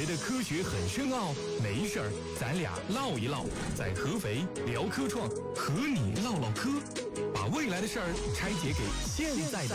觉得科学很深奥？没事儿，咱俩唠一唠，在合肥聊科创，和你唠唠嗑，把未来的事儿拆解给现在的